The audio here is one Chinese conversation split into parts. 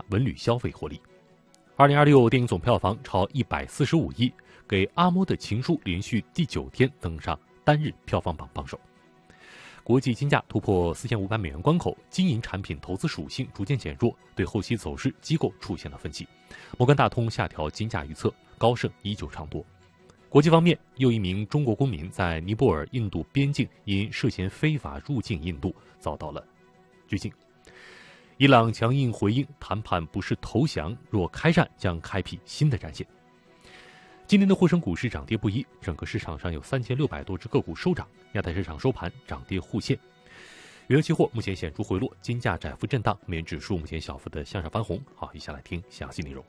文旅消费活力。2026电影总票房超145亿，给阿嬷的情书连续第9天登上单日票房榜榜首。国际金价突破4500美元关口，金银产品投资属性逐渐减弱，对后期走势机构出现了分歧。摩根大通下调金价预测，高盛依旧唱多。国际方面，又一名中国公民在尼泊尔印度边境因涉嫌非法入境印度遭到了拘禁。伊朗强硬回应，谈判不是投降，若开战将开辟新的战线。今年的沪深股市涨跌不一，整个市场上有3600多只个股收涨，亚太市场收盘涨跌互现。原油期货目前显著回落，金价窄幅震荡，美元指数目前小幅的向上翻红。好，以下来听详细内容。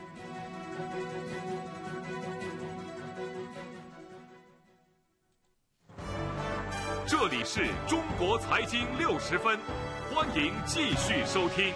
这里是中国财经60分，欢迎继续收听。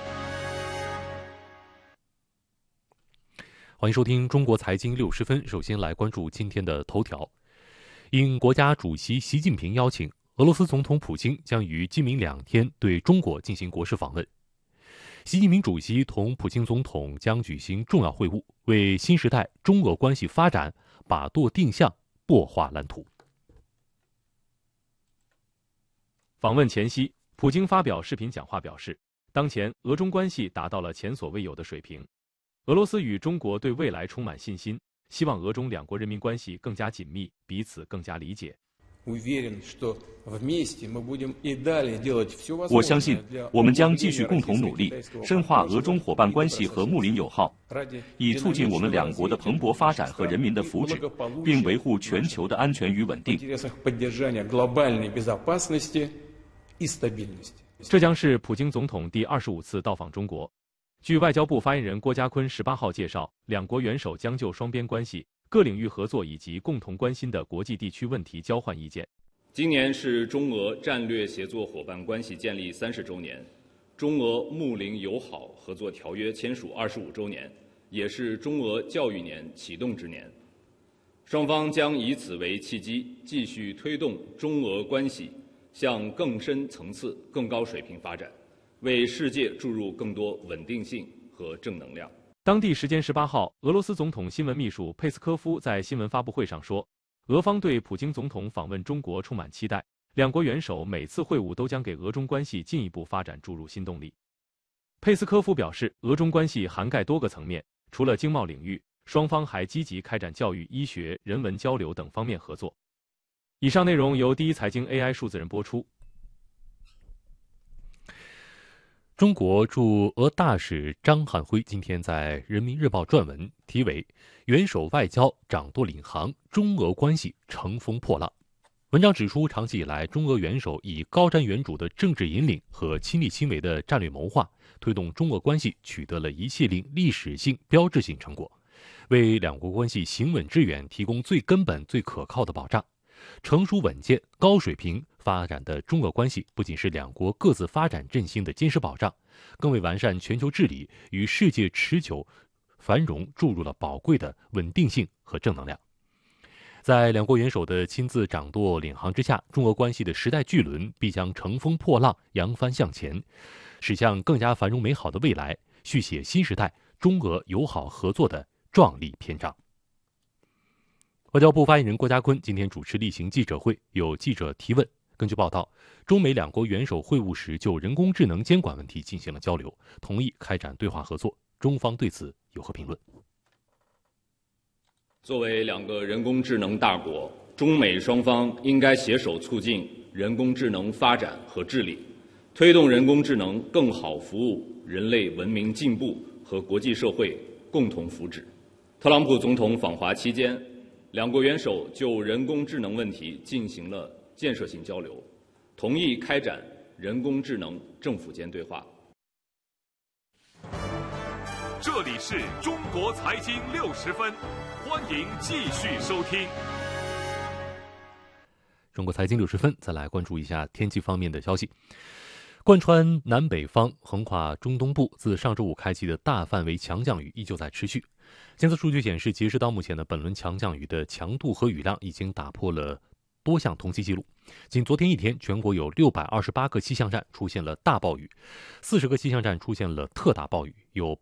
欢迎收听中国财经60分。首先来关注今天的头条。应国家主席习近平邀请，俄罗斯总统普京将于今明2天对中国进行国事访问。习近平主席同普京总统将举行重要会晤，为新时代中俄关系发展把舵定向，擘画蓝图。 访问前夕，普京发表视频讲话表示，当前俄中关系达到了前所未有的水平。俄罗斯与中国对未来充满信心，希望俄中两国人民关系更加紧密，彼此更加理解。 我相信，我们将继续共同努力，深化俄中伙伴关系和睦邻友好，以促进我们两国的蓬勃发展和人民的福祉，并维护全球的安全与稳定。 这将是普京总统第25次到访中国。据外交部发言人郭家坤18号介绍，两国元首将就双边关系、各领域合作以及共同关心的国际地区问题交换意见。 今年是中俄战略协作伙伴关系建立30周年，中俄睦邻友好合作条约签署25周年，也是中俄教育年启动之年。双方将以此为契机，继续推动中俄关系向更深层次、更高水平发展，为世界注入更多稳定性和正能量。 当地时间18号，俄罗斯总统新闻秘书佩斯科夫在新闻发布会上说，俄方对普京总统访问中国充满期待，两国元首每次会晤都将给俄中关系进一步发展注入新动力。佩斯科夫表示，俄中关系涵盖多个层面，除了经贸领域，双方还积极开展教育、医学、人文交流等方面合作。以上内容由第一财经 AI 数字人播出。 中国驻俄大使张汉辉今天在《人民日报》撰文，题为“元首外交掌舵领航，中俄关系乘风破浪”。文章指出，长期以来，中俄元首以高瞻远瞩的政治引领和亲力亲为的战略谋划，推动中俄关系取得了一系列历史性、标志性成果，为两国关系行稳致远提供最根本、最可靠的保障。成熟稳健、高水平发展的中俄关系，不仅是两国各自发展振兴的坚实保障，更为完善全球治理与世界持久繁荣注入了宝贵的稳定性和正能量。在两国元首的亲自掌舵领航之下，中俄关系的时代巨轮必将乘风破浪，扬帆向前，驶向更加繁荣美好的未来，续写新时代中俄友好合作的壮丽篇章。外交部发言人郭家坤今天主持例行记者会，有记者提问。根据报道，中美两国元首会晤时就人工智能监管问题进行了交流，同意开展对话合作。中方对此有何评论？ 作为两个人工智能大国，中美双方应该携手促进人工智能发展和治理，推动人工智能更好服务人类文明进步和国际社会共同福祉。特朗普总统访华期间，两国元首就人工智能问题进行了建设性交流，同意开展人工智能政府间对话。 这里是中国财经60分，欢迎继续收听。 中国财经60分，再来关注一下天气方面的消息。贯穿南北方、横跨中东部，自上周五开启的大范围强降雨依旧在持续。监测数据显示，截止到目前的本轮强降雨的强度和雨量已经打破了多项同期记录。仅昨天一天，全国有628个气象站出现了大暴雨，40个气象站出现了特大暴雨，有